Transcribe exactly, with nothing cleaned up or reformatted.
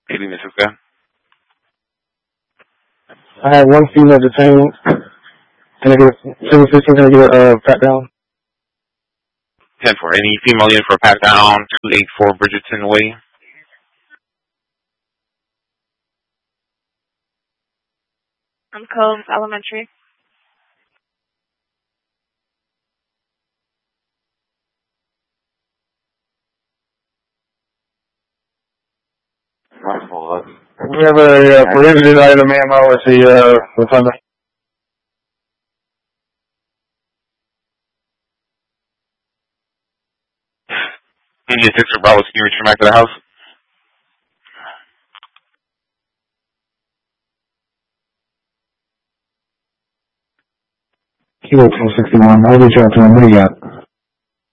Eating this is good. I had one female detained. Can I get a seven fifteen? Can I get a uh, pat down? ten four. Any female unit for a pat down? two eight four Bridgerton Way. I'm Combs Elementary. We have a uh, prohibited item ammo at the uh, rotunda. Indian six for Bravo, can you return back to the house? Kilo two sixty-one. I'll reach out to him. What do you got?